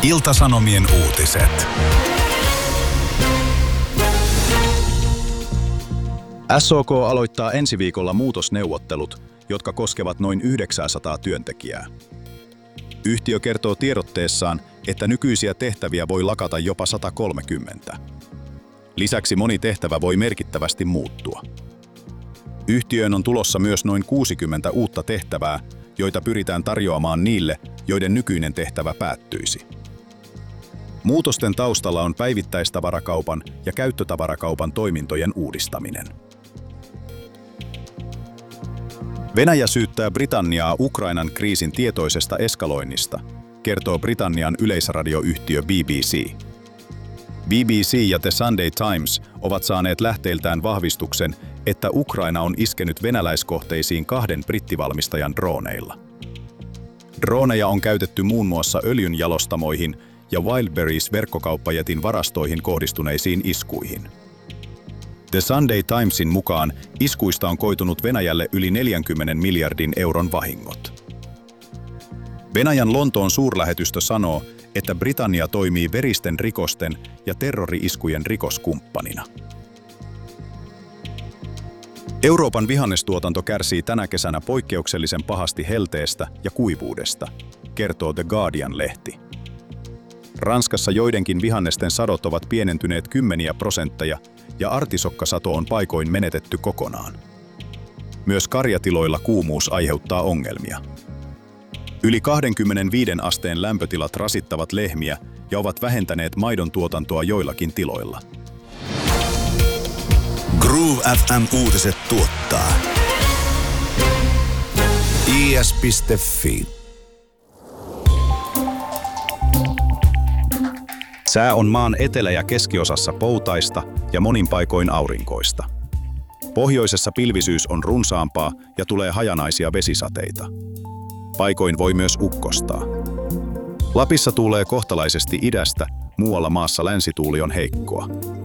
Ilta-Sanomien uutiset. SOK aloittaa ensi viikolla muutosneuvottelut, jotka koskevat noin 900 työntekijää. Yhtiö kertoo tiedotteessaan, että nykyisiä tehtäviä voi lakata jopa 130. Lisäksi moni tehtävä voi merkittävästi muuttua. Yhtiöön on tulossa myös noin 60 uutta tehtävää, joita pyritään tarjoamaan niille, joiden nykyinen tehtävä päättyisi. Muutosten taustalla on päivittäistavarakaupan ja käyttötavarakaupan toimintojen uudistaminen. Venäjä syyttää Britanniaa Ukrainan kriisin tietoisesta eskaloinnista, kertoo Britannian yleisradioyhtiö BBC. BBC ja The Sunday Times ovat saaneet lähteiltään vahvistuksen, että Ukraina on iskenyt venäläiskohteisiin 2 brittivalmistajan drooneilla. Drooneja on käytetty muun muassa öljynjalostamoihin ja Wildberries-verkkokauppajätin varastoihin kohdistuneisiin iskuihin. The Sunday Timesin mukaan iskuista on koitunut Venäjälle yli 40 miljardin euron vahingot. Venäjän Lontoon suurlähetystö sanoo, että Britannia toimii veristen rikosten ja terrori-iskujen rikoskumppanina. Euroopan vihannestuotanto kärsii tänä kesänä poikkeuksellisen pahasti helteestä ja kuivuudesta, kertoo The Guardian-lehti. Ranskassa joidenkin vihannesten sadot ovat pienentyneet 10% ja artisokkasato on paikoin menetetty kokonaan. Myös karjatiloilla kuumuus aiheuttaa ongelmia. Yli 25 asteen lämpötilat rasittavat lehmiä ja ovat vähentäneet maidon tuotantoa joillakin tiloilla. Groove FM-uutiset tuottaa is.fi. Sää on maan etelä- ja keskiosassa poutaista ja monin paikoin aurinkoista. Pohjoisessa pilvisyys on runsaampaa ja tulee hajanaisia vesisateita. Paikoin voi myös ukkostaa. Lapissa tuulee kohtalaisesti idästä, muualla maassa länsituuli on heikkoa.